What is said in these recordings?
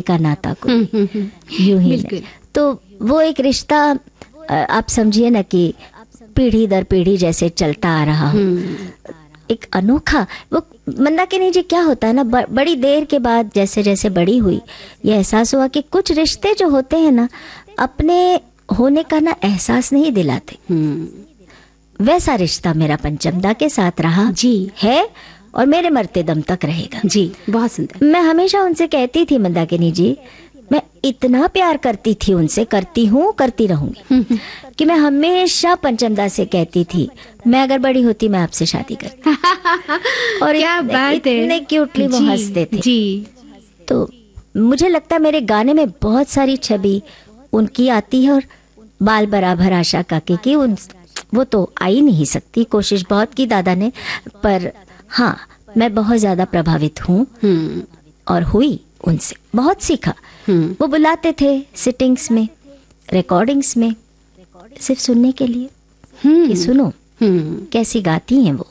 का नाता कोई, यूं ही नहीं। तो वो एक रिश्ता आप समझिए ना कि पीढ़ी दर पीढ़ी जैसे चलता आ रहा हो, एक अनोखा। वो मंदाकिनी जी क्या होता है ना, बड़ी देर के बाद जैसे जैसे बड़ी हुई ये एहसास हुआ कि कुछ रिश्ते जो होते हैं ना अपने होने का ना एहसास नहीं दिलाते। वैसा रिश्ता मेरा पंचमदा के साथ रहा जी है और मेरे मरते दम तक रहेगा जी। बहुत सुंदर। मैं हमेशा उनसे कहती थी मंदाकिनी जी, मैं इतना प्यार करती थी उनसे, करती हूँ, करती रहूंगी कि मैं हमेशा पंचमदा से कहती थी मैं अगर बड़ी होती मैं आपसे शादी करती। और क्या बात है, इतने क्यूटली वो हंसते थे जी। तो मुझे लगता है मेरे गाने में बहुत सारी छवि उनकी आती है और बाल बराबर आशा काके की वो तो आ ही नहीं सकती। कोशिश बहुत की दादा ने, पर हाँ मैं बहुत ज्यादा प्रभावित हूँ और हुई उनसे, बहुत सीखा। वो बुलाते थे सिटिंग्स में, रिकॉर्डिंग्स में, सिर्फ सुनने के लिए कि सुनो कैसी गाती हैं वो।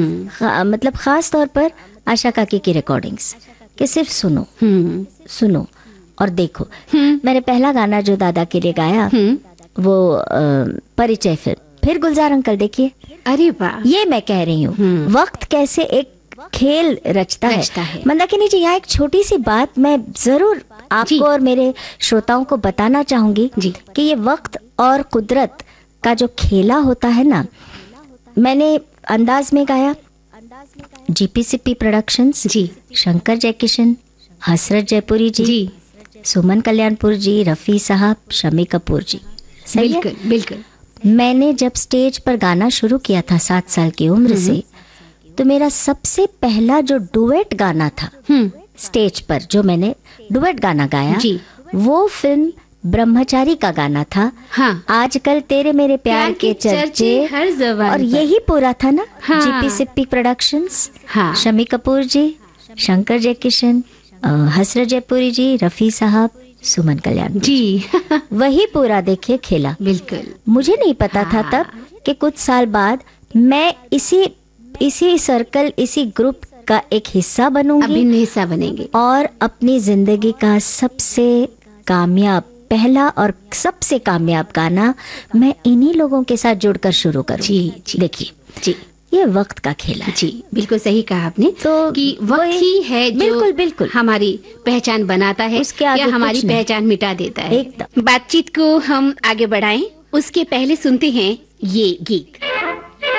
मतलब खास तौर पर आशा काकी की रिकॉर्डिंग्स कि सिर्फ सुनो सुनो और देखो। मैंने पहला गाना जो दादा के लिए गाया वो परिचय फिर गुलजार अंकल देखिए। अरे वाह, ये मैं कह रही हूँ वक्त कैसे एक खेल रचता है। मंदाकिनी जी, यहाँ एक छोटी सी बात मैं जरूर आपको और मेरे श्रोताओं को बताना चाहूंगी कि ये वक्त और कुदरत का जो खेला होता है ना, मैंने अंदाज में गाया, जीपीसीपी प्रोडक्शंस जी, शंकर जयकिशन, हसरत जयपुरी जी, सुमन कल्याणपुर जी, रफी साहब, शमी कपूर जी। सही है? बिल्कुल। मैंने जब स्टेज पर गाना शुरू किया था 7 साल की उम्र से, तो मेरा सबसे पहला जो डुएट गाना था स्टेज पर, जो मैंने डुएट गाना गाया वो फिल्म ब्रह्मचारी का गाना था। हाँ। आजकल तेरे मेरे प्यार के चर्चे हर ज़बान और यही पूरा था ना। हाँ। जीपीसीपी प्रोडक्शंस, हाँ। शमी कपूर जी, शंकर जयकिशन, हसरत जयपुरी जी, रफी साहब, सुमन कल्याण जी वही पूरा देखिए खेला। बिल्कुल। मुझे नहीं पता था तब कि कुछ साल बाद मैं इसी सर्कल, इसी ग्रुप का एक हिस्सा बनूंगी, अभिन्न हिस्सा बनेंगे और अपनी जिंदगी का सबसे कामयाब, पहला और सबसे कामयाब गाना मैं इन्हीं लोगों के साथ जुड़कर शुरू करूँ। जी देखिए जी, ये वक्त का खेला जी। बिल्कुल सही कहा आपने, तो कि वक्त ही है जो बिल्कुल बिल्कुल हमारी पहचान बनाता है, उसके आगे या हमारी पहचान मिटा देता है। एकदम। बातचीत को हम आगे बढ़ाएं उसके पहले सुनते हैं ये गीत।